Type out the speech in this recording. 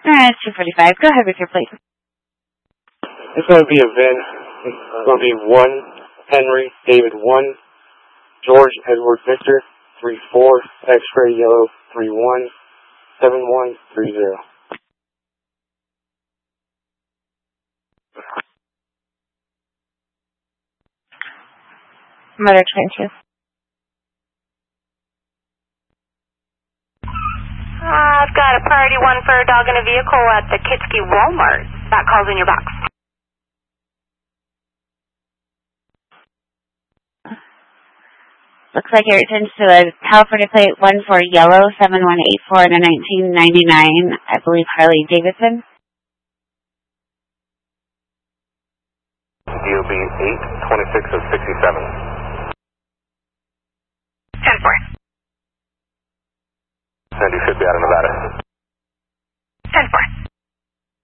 Alright, 245. Go ahead with your plate. It's going to be a VIN. It's going to be 1 Henry David 1 George Edward Victor 34 X-ray yellow 31 7130. Mother 22. I've got a priority 1 for a dog in a vehicle at the Kitsky Walmart. That call's in your box. Looks like it returns to a California plate 14 yellow 7184 and a 1999, I believe, Harley Davidson. DOB 826 of 67. 10-4. And you should be out of Nevada.